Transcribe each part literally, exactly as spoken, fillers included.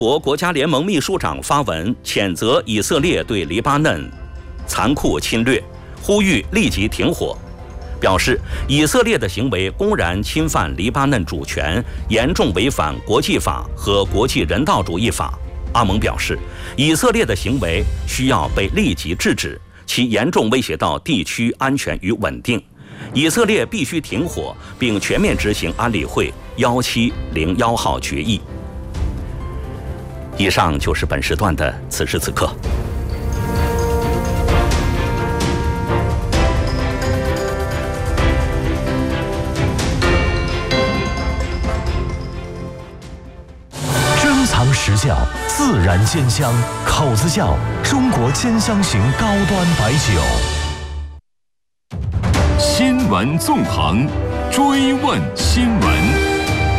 国国家联盟秘书长发文谴责以色列对黎巴嫩残酷侵略，呼吁立即停火，表示以色列的行为公然侵犯黎巴嫩主权，严重违反国际法和国际人道主义法。阿盟表示，以色列的行为需要被立即制止，其严重威胁到地区安全与稳定。以色列必须停火，并全面执行安理会一七零一号决议。以上就是本时段的此时此刻。 珍藏实窖，自然煎香，口子窖，中国煎香型高端白酒。 新闻纵横，追问新闻。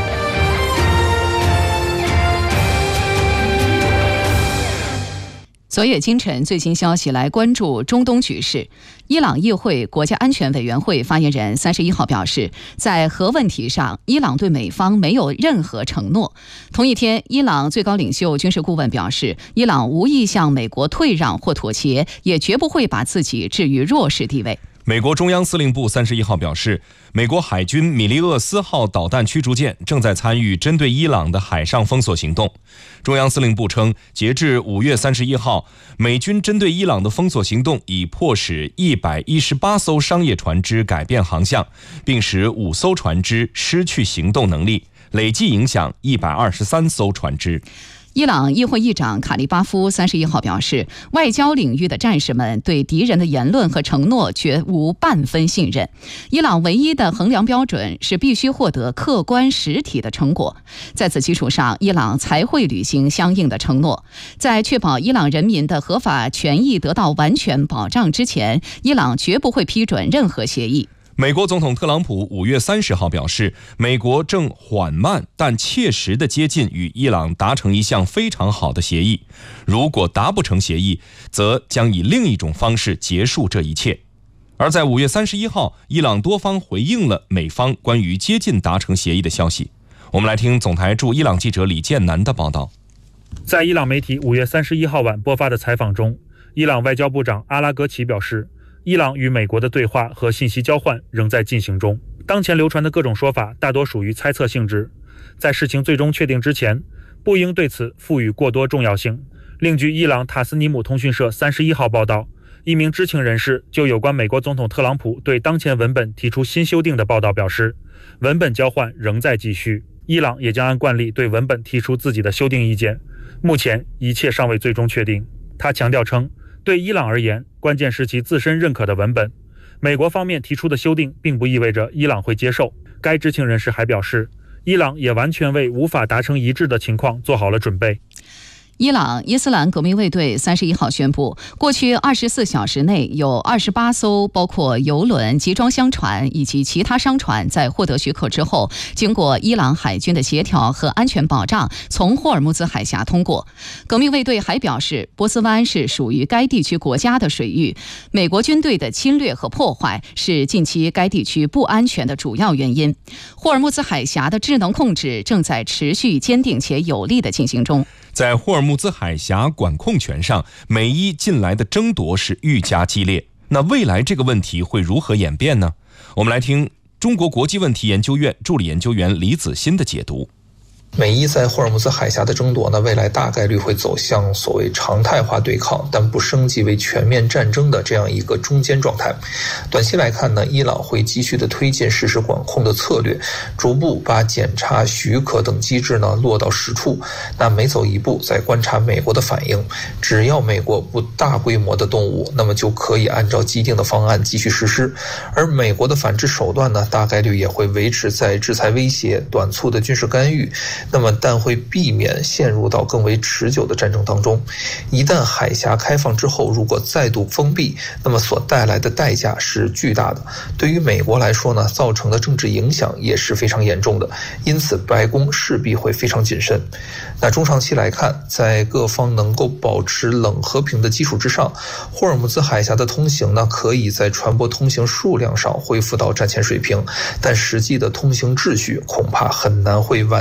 昨夜今晨最新消息来关注中东局势。伊朗议会国家安全委员会发言人三十一号表示，在核问题上，伊朗对美方没有任何承诺。同一天，伊朗最高领袖军事顾问表示，伊朗无意向美国退让或妥协，也绝不会把自己置于弱势地位。 美国中央司令部三十一号表示，美国海军米利厄斯号导弹驱逐舰正在参与针对伊朗的海上封锁行动。中央司令部称，截至五月三十一号，美军针对伊朗的封锁行动已迫使一百一十八艘商业船只改变航向，并使五艘船只失去行动能力，累计影响一百二十三艘船只。 伊朗议会议长卡利巴夫三十一号表示，外交领域的战士们对敌人的言论和承诺绝无半分信任。伊朗唯一的衡量标准是必须获得客观实体的成果，在此基础上，伊朗才会履行相应的承诺。在确保伊朗人民的合法权益得到完全保障之前，伊朗绝不会批准任何协议。 美国总统特朗普五月三十号表示，美国正缓慢但切实地接近与伊朗达成一项非常好的协议，如果达不成协议，则将以另一种方式结束这一切。而在五月三十一号，伊朗多方回应了美方关于接近达成协议的消息。我们来听总台驻伊朗记者李建南的报道。 在伊朗媒体五月三十一号晚播发的采访中，伊朗外交部长阿拉格齐表示，伊朗与美国的对话和信息交换仍在进行中，当前流传的各种说法大多属于猜测性质，在事情最终确定之前，不应对此赋予过多重要性。另据伊朗塔斯尼姆通讯社三十一号报道，一名知情人士就有关美国总统特朗普对当前文本提出新修订的报道表示，文本交换仍在继续，伊朗也将按惯例对文本提出自己的修订意见，目前一切尚未最终确定。他强调称，对伊朗而言，关键是其自身认可的文本。美国方面提出的修订并不意味着伊朗会接受。该知情人士还表示，伊朗也完全为无法达成一致的情况做好了准备。 伊朗伊斯兰革命卫队三十一号宣布，过去二十四小时内有二十八艘包括油轮、集装箱船以及其他商船在获得许可之后，经过伊朗海军的协调和安全保障，从霍尔木兹海峡通过。革命卫队还表示，波斯湾是属于该地区国家的水域，美国军队的侵略和破坏是近期该地区不安全的主要原因。霍尔木兹海峡的智能控制正在持续坚定且有力地进行中。 在霍尔木兹海峡管控权上，美伊近来的争夺是愈加激烈。那未来这个问题会如何演变呢？我们来听中国国际问题研究院助理研究员李子欣的解读。 美伊在霍尔木兹海峡的争夺呢，未来大概率会走向所谓常态化对抗，但不升级为全面战争的这样一个中间状态。短期来看呢，伊朗会继续的推进实时管控的策略，逐步把检查、许可等机制呢落到实处。那每走一步，再观察美国的反应，只要美国不大规模的动武，那么就可以按照既定的方案继续实施。而美国的反制手段呢，大概率也会维持在制裁威胁、短促的军事干预。那么但会避免陷入到更为持久的战争当中。一旦海峡开放之后，如果再度封闭，那么所带来的代价是巨大的，对于美国来说呢，造成的政治影响也是非常严重的，因此白宫势必会非常谨慎。那中长期来看，在各方能够保持冷和平的基础之上，霍尔木兹海峡的通行呢，可以在船舶通行数量上恢复到战前水平，但实际的通行秩序恐怕很难会完全恢复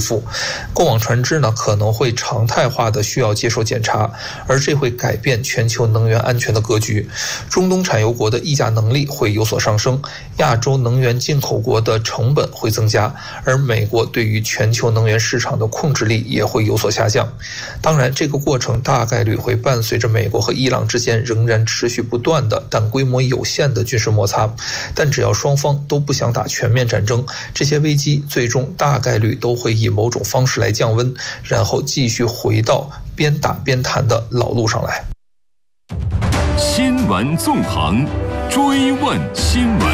付。过往船只呢可能会常态化的需要接受检查，而这会改变全球能源安全的格局。中东产油国的议价能力会有所上升，亚洲能源进口国的成本会增加，而美国对于全球能源市场的控制力也会有所下降。当然，这个过程大概率会伴随着美国和伊朗之间仍然持续不断的但规模有限的军事摩擦。但只要双方都不想打全面战争，这些危机最终大概率都会以某种方式来降温，然后继续回到边打边谈的老路上来。 新闻纵横，追问新闻。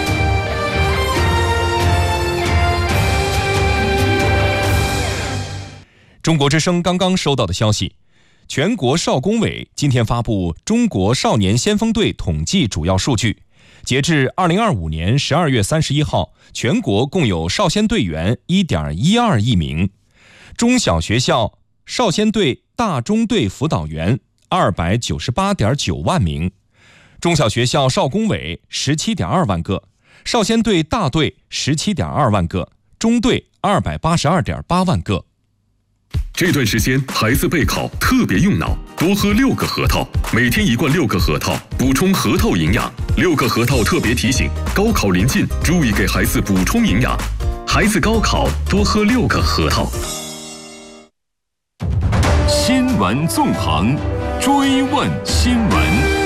中国之声刚刚收到的消息，全国少工委今天发布中国少年先锋队统计主要数据。截至二零二五年十二月三十一号，全国共有少先队员 一点一二亿名，中小学校少先队大中队辅导员二百九十八点九万名，中小学校少工委十七点二万个，少先队大队十七点二万个，中队二百八十二点八万个。 这段时间孩子备考特别用脑，多喝六个核桃，每天一罐六个核桃，补充核桃营养。六个核桃特别提醒，高考临近，注意给孩子补充营养。孩子高考多喝六个核桃。 新闻纵横，追问新闻。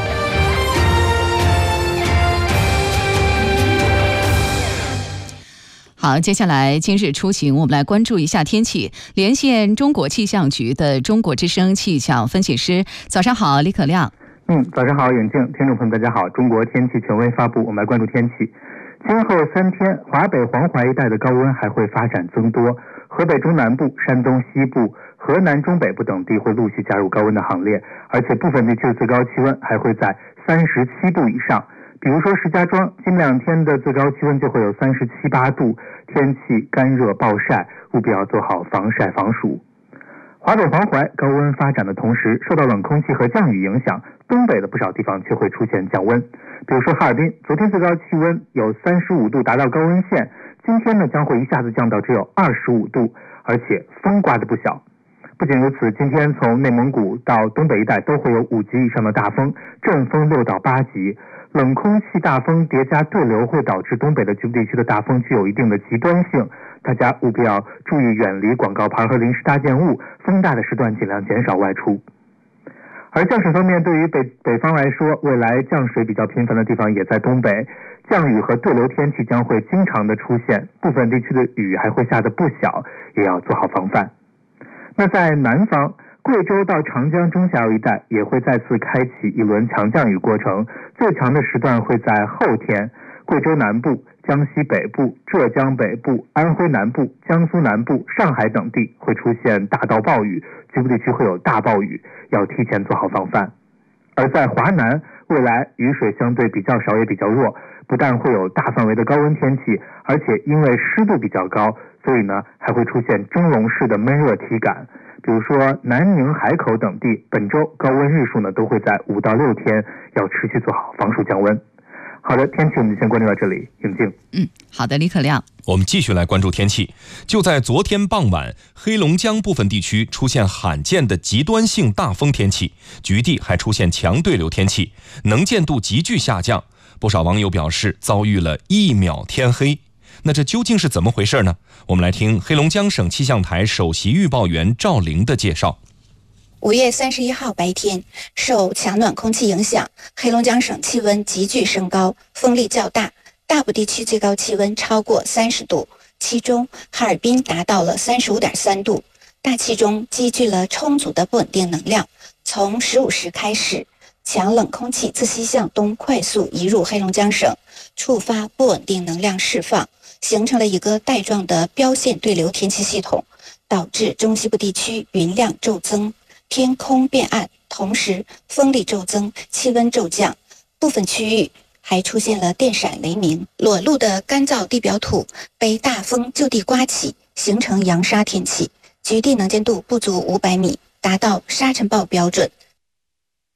好，接下来今日出行，我们来关注一下天气。连线中国气象局的中国之声气象分析师，早上好，李可亮。 嗯，早上好，远近听众朋友大家好。中国天气权威发布，我们来关注天气。今后三天，华北、黄淮一带的高温还会发展增多，河北中南部、山东西部、河南中北部等地会陆续加入高温的行列，而且部分地区的最高气温还会在三十七度以上。比如说石家庄，近两天的最高气温就会有三十七八度，天气干热暴晒，务必要做好防晒防暑。华北黄淮高温发展的同时，受到冷空气和降雨影响，东北的不少地方却会出现降温。比如说哈尔滨，昨天最高气温有三十五度，达到高温线，今天呢将会一下子降到只有二十五度，而且风刮得不小。不仅如此，今天从内蒙古到东北一带都会有五级以上的大风，阵风六到八级。冷空气大风叠加对流会导致东北的局部地区的大风具有一定的极端性，大家务必要注意远离广告牌和临时搭建物，风大的时段尽量减少外出。而降水方面，对于北北方来说，未来降水比较频繁的地方也在东北，降雨和对流天气将会经常的出现，部分地区的雨还会下得不小，也要做好防范。那在南方，贵州到长江中下游一带也会再次开启一轮强降雨过程，最强的时段会在后天，贵州南部、江西北部、浙江北部、安徽南部、江苏南部、上海等地会出现大到暴雨，局部地区会有大暴雨，要提前做好防范。而在华南，未来雨水相对比较少也比较弱，不但会有大范围的高温天气，而且因为湿度比较高，所以呢还会出现蒸笼式的闷热体感。比如说南宁、海口等地，本周高温日数呢都会在五到六天，要持续做好防暑降温。好的，天气我们先关注到这里，永静。 嗯，好的，李可亮。 我们继续来关注天气。就在昨天傍晚，黑龙江部分地区出现罕见的极端性大风天气，局地还出现强对流天气，能见度急剧下降。不少网友表示遭遇了一秒天黑。那这究竟是怎么回事呢？我们来听黑龙江省气象台首席预报员赵玲的介绍。 五月三十一号白天，受强暖空气影响，黑龙江省气温急剧升高，风力较大，大部地区最高气温超过三十度，其中哈尔滨达到了三十五点三度。大气中积聚了充足的不稳定能量，从十五时开始，强冷空气自西向东快速移入黑龙江省，触发不稳定能量释放，形成了一个带状的标线对流天气系统，导致中西部地区云量骤增，天空变暗，同时风力骤增，气温骤降，部分区域还出现了电闪雷鸣。裸露的干燥地表土被大风就地刮起，形成扬沙天气，局地能见度不足五百米，达到沙尘暴标准。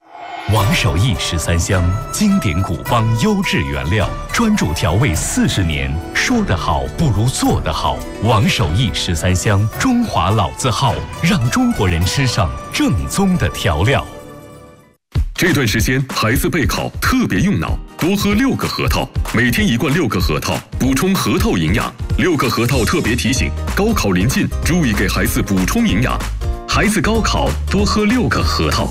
王守义十三香，经典古方优质原料，专注调味四十年。说得好不如做得好。王守义十三香，中华老字号，让中国人吃上正宗的调料。 这段时间孩子备考特别用脑，多喝六个核桃，每天一罐六个核桃，补充核桃营养。六个核桃特别提醒：高考临近，注意给孩子补充营养。孩子高考多喝六个核桃。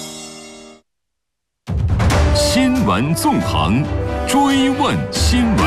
新闻纵横，追问新闻。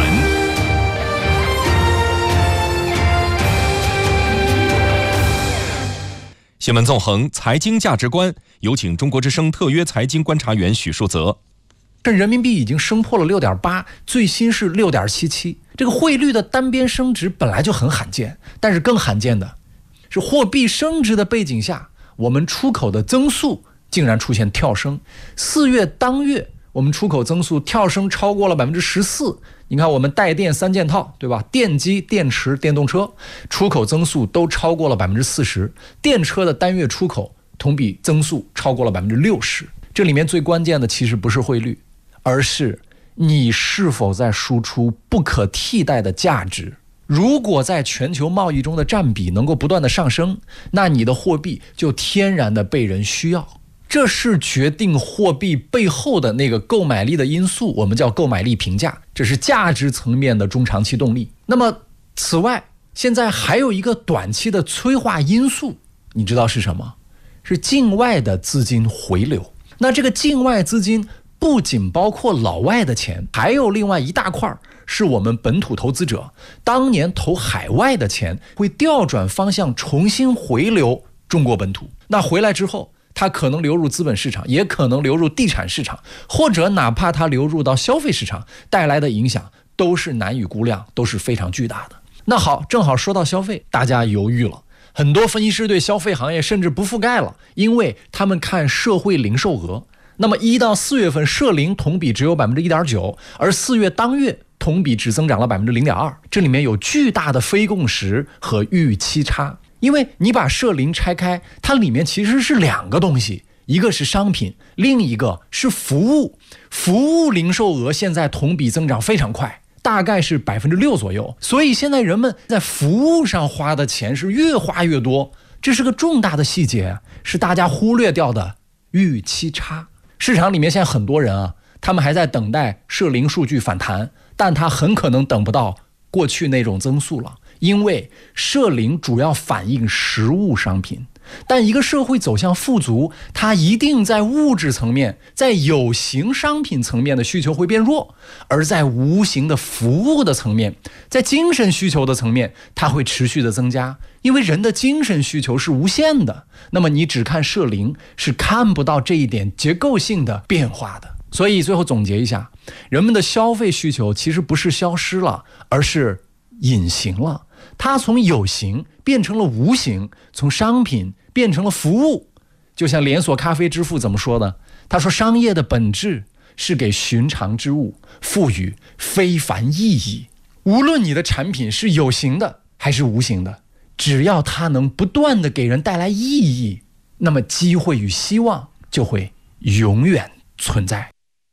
新闻纵横，财经价值观，有请中国之声特约财经观察员许树泽。 这人民币已经升破了 六点八， 最新是 六点七七。这个汇率的单边升值本来就很罕见，但是更罕见的是货币升值的背景下，我们出口的增速竟然出现跳升。四月当月我们出口增速跳升超过了 百分之十四。 你看我们带电三件套，对吧？电机、电池、电动车出口增速都超过了 百分之四十， 电车的单月出口同比增速超过了 百分之六十。 这里面最关键的其实不是汇率，而是你是否在输出不可替代的价值。如果在全球贸易中的占比能够不断的上升，那你的货币就天然的被人需要。这是决定货币背后的那个购买力的因素，我们叫购买力评价，这是价值层面的中长期动力。那么此外，现在还有一个短期的催化因素，你知道是什么？是境外的资金回流。那这个境外资金不仅包括老外的钱，还有另外一大块是我们本土投资者当年投海外的钱会调转方向，重新回流中国本土。那回来之后，它可能流入资本市场，也可能流入地产市场，或者哪怕它流入到消费市场，带来的影响都是难以估量，都是非常巨大的。那好，正好说到消费，大家犹豫了，很多分析师对消费行业甚至不覆盖了，因为他们看社会零售额。那么一到四月份社零同比只有 百分之一点九， 而四月当月同比只增长了 百分之零点二， 这里面有巨大的非共识和预期差。因为你把社零拆开，它里面其实是两个东西，一个是商品，另一个是服务。服务零售额现在同比增长非常快，大概是 百分之六 左右，所以现在人们在服务上花的钱是越花越多，这是个重大的细节，是大家忽略掉的预期差。市场里面现在很多人啊，他们还在等待社零数据反弹，但他很可能等不到过去那种增速了，因为社零主要反映实物商品，但一个社会走向富足，它一定在物质层面，在有形商品层面的需求会变弱，而在无形的服务的层面，在精神需求的层面，它会持续的增加，因为人的精神需求是无限的。那么你只看社零是看不到这一点结构性的变化的。所以最后总结一下，人们的消费需求其实不是消失了，而是隐形了。它从有形变成了无形，从商品变成了服务。就像连锁咖啡之父怎么说的？他说，商业的本质是给寻常之物赋予非凡意义。无论你的产品是有形的还是无形的，只要它能不断地给人带来意义，那么机会与希望就会永远存在。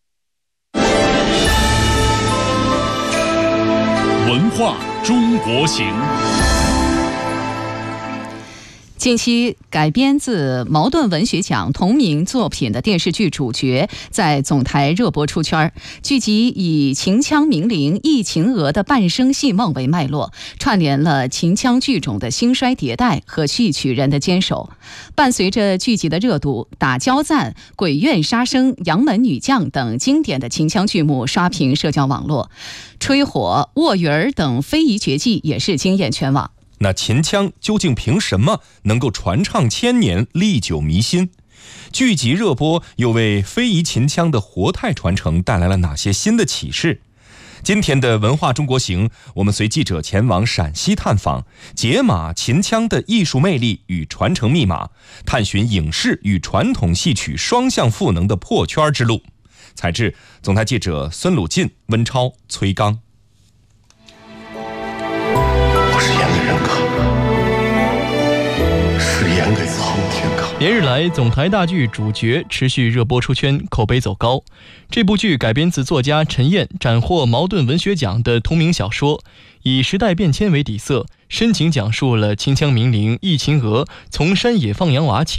文化中国行。 近期改编自茅盾文学奖同名作品的电视剧主角在总台热播出圈，剧集以秦腔名伶忆秦娥的半生戏梦为脉络，串联了秦腔剧种的兴衰迭代和戏曲人的坚守。伴随着剧集的热度，打交赞、鬼怨杀生、杨门女将等经典的秦腔剧目刷屏社交网络，吹火、卧鱼儿等非遗绝技也是惊艳全网。 那秦腔究竟凭什么能够传唱千年，历久弥新？剧集热播又为非遗秦腔的活态传承带来了哪些新的启示？今天的文化中国行，我们随记者前往陕西探访，解码秦腔的艺术魅力与传承密码，探寻影视与传统戏曲双向赋能的破圈之路。采制总台记者孙鲁进、温超、崔刚。 我是演给人看的，是演给苍天看的。 连日来，总台大剧主角持续热播出圈，口碑走高。这部剧改编自作家陈燕斩获茅盾文学奖的同名小说，以时代变迁为底色，深情讲述了清腔名伶易秦娥从山野放洋娃起